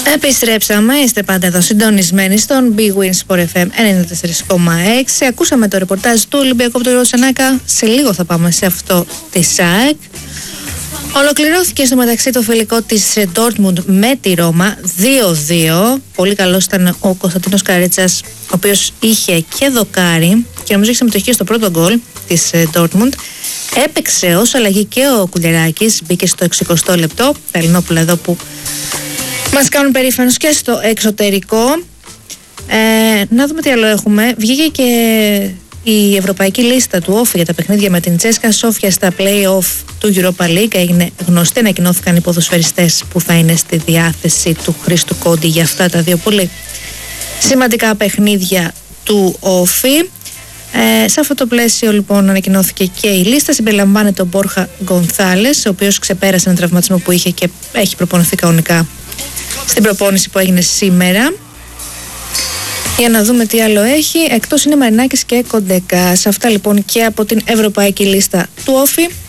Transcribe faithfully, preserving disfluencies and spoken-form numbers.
Επιστρέψαμε, είστε πάντα εδώ συντονισμένοι στον Big Win Sport εφ εμ ενενήντα τέσσερα κόμμα έξι. Ακούσαμε το ρεπορτάζ του Ολυμπιακού από τον Γιώργο Σανάκα. Σε λίγο θα πάμε σε αυτό της ΑΕΚ. Ολοκληρώθηκε στο μεταξύ το φιλικό της Dortmund με τη Ρώμα δύο δύο. Πολύ καλός ήταν ο Κωνσταντίνος Καρίτσας, ο οποίος είχε και δοκάρι και νομίζω είχε συμμετοχή στο πρώτο γκολ της Dortmund. Έπαιξε ως αλλαγή και ο Κουλεράκης, μπήκε στο εξηκοστό λεπτό. Τα Ελληνόπουλα εδώ που μας κάνουν περήφανος και στο εξωτερικό. Ε, να δούμε τι άλλο έχουμε. Βγήκε και η ευρωπαϊκή λίστα του όφι για τα παιχνίδια με την Τσέσκα Σόφια στα play-off του Europa League. Έγινε γνωστή, ανακοινώθηκαν οι ποδοσφαιριστές που θα είναι στη διάθεση του Χρήστου Κόντι για αυτά τα δύο πολύ σημαντικά παιχνίδια του όφι. Ε, σε αυτό το πλαίσιο λοιπόν ανακοινώθηκε και η λίστα. Συμπεριλαμβάνεται ο Μπόρχα Γκονθάλες, ο οποίος ξεπέρασε έναν τραυματισμό που είχε και έχει προπονηθεί κανονικά στην προπόνηση που έγινε σήμερα. Για να δούμε τι άλλο έχει. Εκτός είναι Μαρινάκης και Κοντεκάς. Αυτά λοιπόν και από την ευρωπαϊκή λίστα του όφι.